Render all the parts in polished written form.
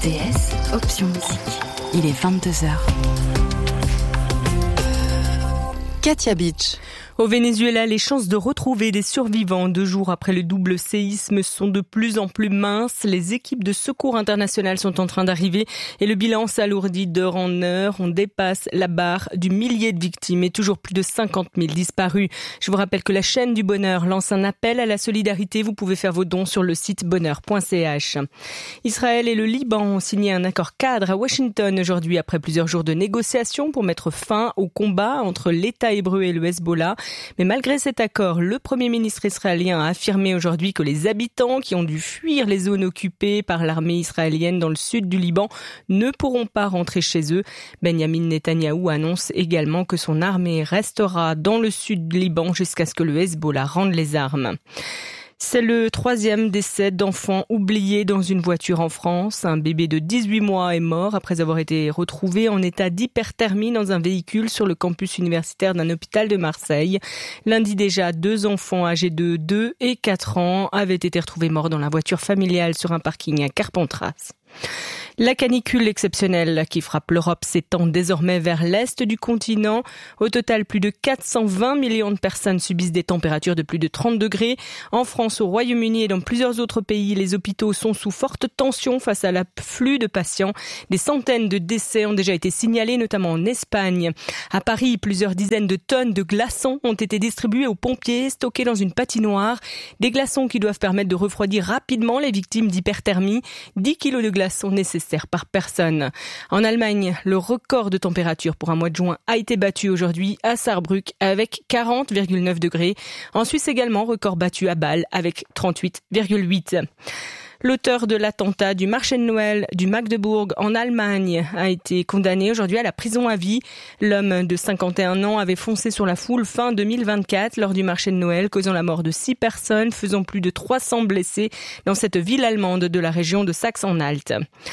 RTS, option musique. Il est 22h. Katia Beach. Au Venezuela, les chances de retrouver des survivants 2 jours après le double séisme sont de plus en plus minces. Les équipes de secours internationales sont en train d'arriver et le bilan s'alourdit d'heure en heure. On dépasse la barre du millier de victimes et toujours plus de 50 000 disparus. Je vous rappelle que la chaîne du bonheur lance un appel à la solidarité. Vous pouvez faire vos dons sur le site bonheur.ch. Israël et le Liban ont signé un accord cadre à Washington aujourd'hui après plusieurs jours de négociations pour mettre fin au combat entre l'État hébreu et le Hezbollah. Mais malgré cet accord, le Premier ministre israélien a affirmé aujourd'hui que les habitants qui ont dû fuir les zones occupées par l'armée israélienne dans le sud du Liban ne pourront pas rentrer chez eux. Benjamin Netanyahou annonce également que son armée restera dans le sud du Liban jusqu'à ce que le Hezbollah rende les armes. C'est le 3e décès d'enfants oubliés dans une voiture en France. Un bébé de 18 mois est mort après avoir été retrouvé en état d'hyperthermie dans un véhicule sur le campus universitaire d'un hôpital de Marseille. Lundi déjà, 2 enfants âgés de 2 et 4 ans avaient été retrouvés morts dans la voiture familiale sur un parking à Carpentras. La canicule exceptionnelle qui frappe l'Europe s'étend désormais vers l'est du continent. Au total, plus de 420 millions de personnes subissent des températures de plus de 30 degrés. En France, au Royaume-Uni et dans plusieurs autres pays, les hôpitaux sont sous forte tension face à l'afflux de patients. Des centaines de décès ont déjà été signalés, notamment en Espagne. À Paris, plusieurs dizaines de tonnes de glaçons ont été distribués aux pompiers, stockés dans une patinoire. Des glaçons qui doivent permettre de refroidir rapidement les victimes d'hyperthermie. 10 kilos de glaçons nécessaires par personne. En Allemagne, le record de température pour un mois de juin a été battu aujourd'hui à Saarbrück avec 40,9 degrés. En Suisse également, record battu à Bâle avec 38,8. L'auteur de l'attentat du marché de Noël du Magdebourg en Allemagne a été condamné aujourd'hui à la prison à vie. L'homme de 51 ans avait foncé sur la foule fin 2024 lors du marché de Noël, causant la mort de 6 personnes, faisant plus de 300 blessés dans cette ville allemande de la région de Saxe-Anhalt.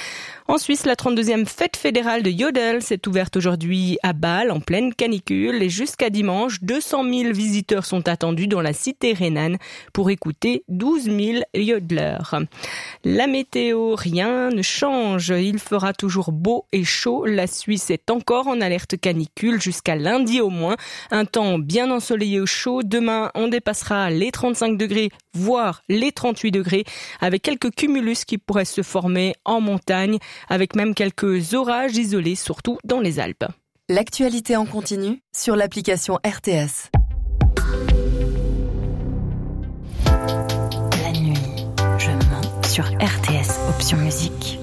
En Suisse, la 32e fête fédérale de Yodel s'est ouverte aujourd'hui à Bâle, en pleine canicule. Et jusqu'à dimanche, 200 000 visiteurs sont attendus dans la cité rhénane pour écouter 12 000 yodeleurs. La météo, rien ne change. Il fera toujours beau et chaud. La Suisse est encore en alerte canicule jusqu'à lundi au moins. Un temps bien ensoleillé au chaud. Demain, on dépassera les 35 degrés, voire les 38 degrés, avec quelques cumulus qui pourraient se former en montagne, avec même quelques orages isolés, surtout dans les Alpes. L'actualité en continu sur l'application RTS. La nuit, je mens sur RTS, option musique.